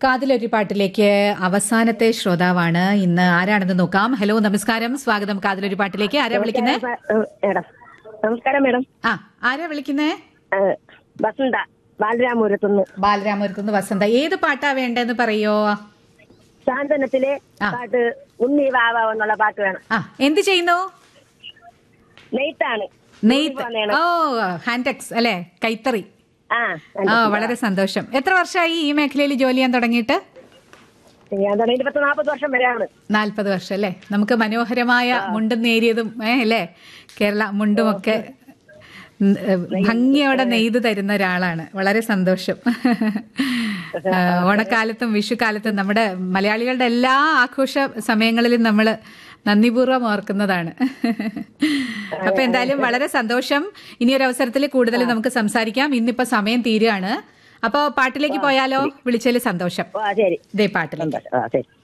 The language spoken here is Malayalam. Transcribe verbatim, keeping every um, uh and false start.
കാതിലൊരു പാട്ടിലേക്ക് അവസാനത്തെ ശ്രോതാവാണ് ഇന്ന്. ആരാണെന്ന് നോക്കാം. ഹലോ, നമസ്കാരം, സ്വാഗതം കാതിലൊരു പാട്ടിലേക്ക്. ആരാ വിളിക്കുന്നേ? നമസ്കാരം മേഡം. ആ, ആരാ വിളിക്കുന്നേ? വസന്ത, ബാലരാമപുരത്തുനിന്ന്. ബാലരാമപുരത്തുനിന്ന് വസന്ത. ഏത് പാട്ടാ വേണ്ടെന്ന് പറയോ? സാന്ത്വനത്തിലെ പാട്ട് ഉണ്ണി വാവ എന്നുള്ള പാട്ട് വേണം. ആ, എന്ത് ചെയ്യുന്നു? നെയ്ത്താണ്. നെയ്ത്ത്. ഓ, ഹാൻഡെക്സ് അല്ലെ, കൈത്തറി. ആ, വളരെ സന്തോഷം. എത്ര വർഷമായി ഈ മേഖലയിൽ ജോലി ചെയ്യാൻ തുടങ്ങിയിട്ട്? നാൽപ്പത് വർഷം വരെയാണ്. നാൽപ്പത് വർഷം അല്ലേ. നമുക്ക് മനോഹരമായ മുണ്ടും നേരിയതും അല്ലേ, കേരള മുണ്ടുമൊക്കെ ഭംഗിയോടെ നെയ്ത് തരുന്ന ഒരാളാണ്. വളരെ സന്തോഷം. ഓണക്കാലത്തും വിഷുക്കാലത്തും നമ്മുടെ മലയാളികളുടെ എല്ലാ ആഘോഷ സമയങ്ങളിലും നമ്മൾ നന്ദിപൂർവ്വം ഓർക്കുന്നതാണ്. അപ്പൊ എന്തായാലും വളരെ സന്തോഷം. ഇനിയൊരു അവസരത്തിൽ കൂടുതൽ നമുക്ക് സംസാരിക്കാം. ഇന്നിപ്പോ സമയം തീരുകയാണ്. അപ്പൊ പാട്ടിലേക്ക് പോയാലോ? വിളിച്ചതിൽ സന്തോഷം. ഇതേ പാട്ടിലേക്ക്.